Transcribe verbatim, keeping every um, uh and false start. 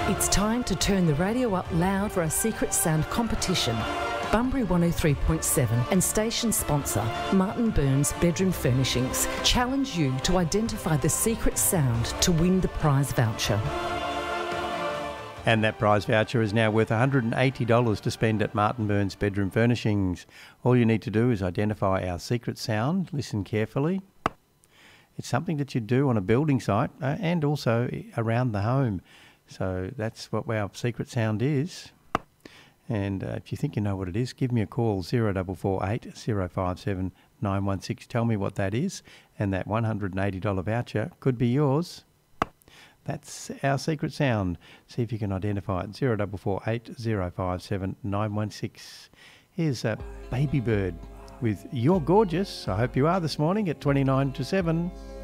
It's time to turn the radio up loud for our Secret Sound competition. Bunbury one oh three point seven and station sponsor Martin Burns Bedroom Furnishings challenge you to identify the secret sound to win the prize voucher. And that prize voucher is now worth one hundred eighty dollars to spend at Martin Burns Bedroom Furnishings. All you need to do is identify our secret sound, listen carefully. It's something that you do on a building site uh, and also around the home. So that's what our secret sound is. And uh, if you think you know what it is, give me a call, zero four four eight, zero five seven, nine one six. Tell me what that is, and that one hundred eighty dollars voucher could be yours. That's our secret sound. See if you can identify it, zero four four eight, zero five seven, nine one six. Here's a Baby Bird with You're Gorgeous. I hope you are this morning at twenty-nine to seven.